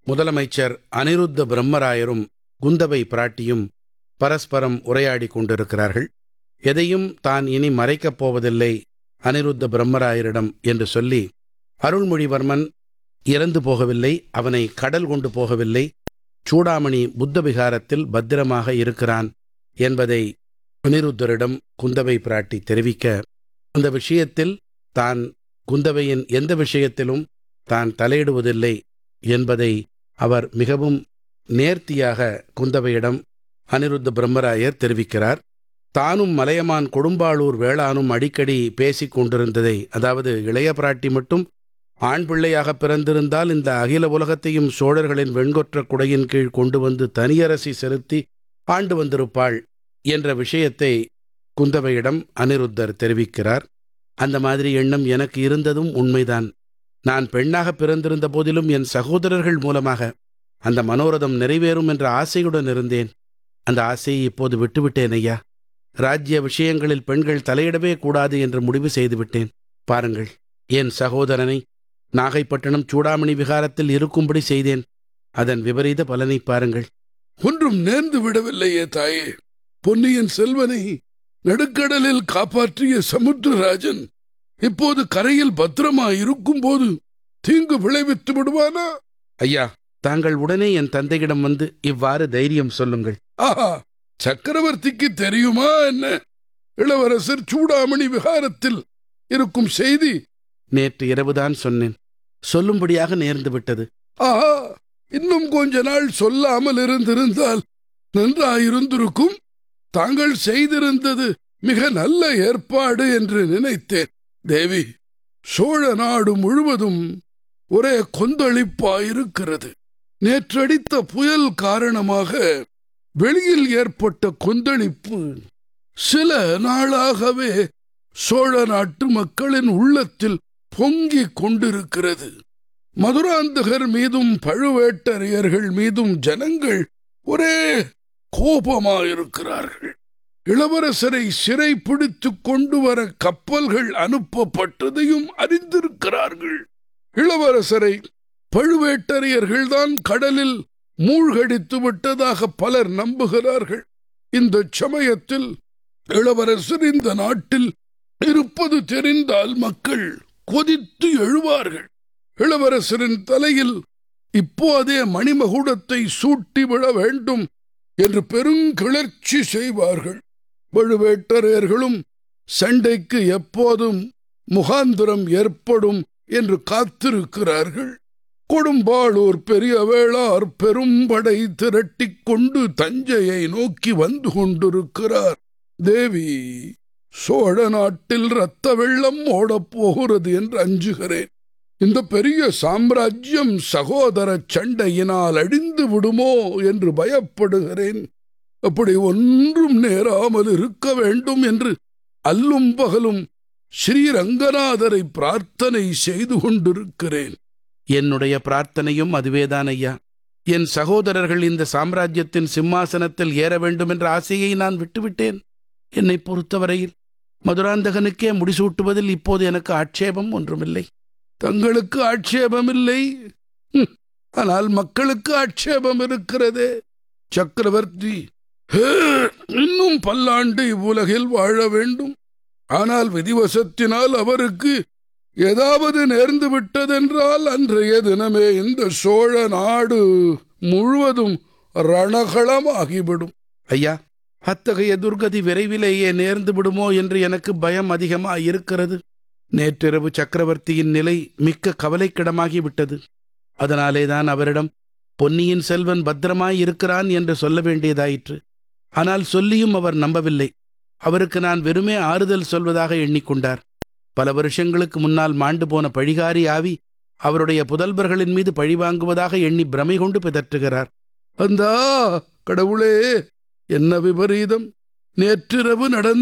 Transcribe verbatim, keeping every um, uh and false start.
முதலமைச்சர் அனிருத்த பிரம்மராயரும் குந்தவை பிராட்டியும் பரஸ்பரம் உரையாடிக் கொண்டிருக்கிறார்கள். எதையும் தான் இனி மறைக்கப் போவதில்லை அனிருத்த பிரம்மராயரிடம் என்று சொல்லி, அருள்மொழிவர்மன் இறந்து போகவில்லை, அவனை கடல் கொண்டு போகவில்லை, சூடாமணி புத்த விகாரத்தில் பத்திரமாக இருக்கிறான் என்பதை அனிருத்தரிடம் குந்தவை பிராட்டி தெரிவிக்க, அந்த விஷயத்தில் தான் குந்தவையின் எந்த விஷயத்திலும் தான் தலையிடுவதில்லை என்பதை அவர் மிகவும் நேர்த்தியாக குந்தவையிடம் அனிருத்த பிரம்மராயர் தெரிவிக்கிறார். தானும் மலையமான் கொடும்பாளூர் வேளானும் அடிக்கடி பேசிக் கொண்டிருந்ததை, அதாவது இளைய பிராட்டி மட்டும் ஆண் பிள்ளையாக பிறந்திருந்தால் இந்த அகில உலகத்தையும் சோழர்களின் வெண்கொற்ற குடையின் கீழ் கொண்டு வந்து தனியரசி செலுத்தி ஆண்டு வந்திருப்பாள் என்ற விஷயத்தை குந்தவையிடம் அனிருத்தர் தெரிவிக்கிறார். அந்த மாதிரி எண்ணம் எனக்கு இருந்ததும் உண்மைதான். நான் பெண்ணாக பிறந்திருந்த போதிலும் என் சகோதரர்கள் மூலமாக அந்த மனோரதம் நிறைவேறும் என்ற ஆசையுடன் இருந்தேன். அந்த ஆசையை இப்போது விட்டுவிட்டேன் ஐயா. ராஜ்ய விஷயங்களில் பெண்கள் தலையிடவே கூடாது என்று முடிவு செய்துவிட்டேன். பாருங்கள், என் சகோதரனை நாகைப்பட்டினம் சூடாமணி விகாரத்தில் இருக்கும்படி செய்தேன். அதன் விபரீத பலனை பாருங்கள். ஒன்றும் நேர்ந்து விடவில்லையே தாயே. பொன்னியின் செல்வனை நடுக்கடலில் காப்பாற்றிய சமுத்திரராஜன் இப்போது கரையில் பத்திரமா இருக்கும் போது தீங்கு விளைவித்து விடுவானா? ஐயா, தாங்கள் உடனே என் தந்தையிடம் வந்து இவ்வாறு தைரியம் சொல்லுங்கள். ஆஹா, சக்கரவர்த்திக்கு தெரியுமா என்ன இளவரசர் சூடாமணி விகாரத்தில் இருக்கும் செய்தி? நேற்று இரவுதான் சொன்னேன். சொல்லும்படியாக நேர்ந்து விட்டது. ஆஹா, இன்னும் கொஞ்ச நாள் சொல்லாமல் இருந்திருந்தால் நன்றாயிருந்திருக்கும். தாங்கள் செய்திருந்தது மிக நல்ல ஏற்பாடு என்று நினைத்தேன். தேவி, சோழ நாடு முழுவதும் ஒரே கொந்தளிப்பாயிருக்கிறது. நேற்றடித்த புயல் காரணமாக வெளியில் ஏற்பட்ட கொந்தளிப்பு சில நாளாகவே சோழ நாட்டு மக்களின் உள்ளத்தில் பொங்கிக் கொண்டிருக்கிறது. மதுராந்தகர் மீதும் பழுவேட்டரையர்கள் மீதும் ஜனங்கள் ஒரே கோபமாயிருக்கிறார்கள். இளவரசரை சிறை பிடித்துக் கொண்டு வர கப்பல்கள் அனுப்பப்பட்டதையும் அறிந்திருக்கிறார்கள். இளவரசரை பழுவேட்டரையர்கள்தான் கடலில் மூழ்கடித்து விட்டதாக பலர் நம்புகிறார்கள். இந்த சமயத்தில் இளவரசர் இந்த நாட்டில் இருப்பது தெரிந்தால் மக்கள் கொதித்து எழுவார்கள். இளவரசரின் தலையில் இப்போதே மணிமகுடத்தை சூட்டிவிட வேண்டும் என்று பெருங்கிளர்ச்சி செய்வார்கள். பழுவேட்டரையர்களும் சண்டைக்கு எப்போதும் முகாந்திரம் ஏற்படும் என்று காத்திருக்கிறார்கள். கொடும்பாளூர் பெரிய வேளார் பெரும்படை திரட்டிக் கொண்டு தஞ்சையை நோக்கி வந்து கொண்டிருக்கிறார். தேவி, சோழ நாட்டில் இரத்த வெள்ளம் ஓடப் போகிறது என்று அஞ்சுகிறேன். இந்த பெரிய சாம்ராஜ்யம் சகோதர சண்டையினால் அழிந்து விடுமோ என்று பயப்படுகிறேன். அப்படி ஒன்றும் நேராமல் இருக்க வேண்டும் என்று அல்லும் பகலும் ஸ்ரீரங்கநாதரை பிரார்த்தனை செய்து கொண்டிருக்கிறேன். என்னுடைய பிரார்த்தனையும் அதுவேதான் ஐயா. என் சகோதரர்கள் இந்த சாம்ராஜ்யத்தின் சிம்மாசனத்தில் ஏற வேண்டும் என்ற ஆசையை நான் விட்டுவிட்டேன். என்னை பொறுத்தவரையில் மதுராந்தகனுக்கே முடிசூட்டுவதில் இப்போது எனக்கு ஆட்சேபம் ஒன்றுமில்லை. தங்களுக்கு ஆட்சேபமில்லை, ஆனால் மக்களுக்கு ஆட்சேபம் இருக்கிறது. சக்கரவர்த்தி இன்னும் பல்லாண்டு இவ்வுலகில் வாழ வேண்டும். ஆனால் விதிவசத்தினால் அவருக்கு ஏதாவது நேர்ந்து விட்டதென்றால் அன்றைய தினமே இந்த சோழ நாடு முழுவதும் ரணகளமாகிவிடும். ஐயா, அத்தகைய துர்கதி விரைவிலேயே நேர்ந்து விடுமோ என்று எனக்கு பயம் அதிகமாயிருக்கிறது. நேற்றிரவு சக்கரவர்த்தியின் நிலை மிக்க கவலைக்கிடமாகிவிட்டது. அதனாலேதான் அவரிடம் பொன்னியின் செல்வன் பத்திரமாய் இருக்கிறான் என்று சொல்ல வேண்டியதாயிற்று. ஆனால் சொல்லியும் அவர் நம்பவில்லை. அவருக்கு நான் வெறுமே ஆறுதல் சொல்வதாக எண்ணிக்கொண்டார். பல வருஷங்களுக்கு முன்னால் மாண்டு போன பழிகாரி ஆவி அவருடைய புதல்வர்களின் மீது பழிவாங்குவதாக எண்ணி பிரமை கொண்டு பிதற்றுகிறார். அந்தா கடவுளே, என்ன விபரீதம்! நேற்றிரவு நடந்த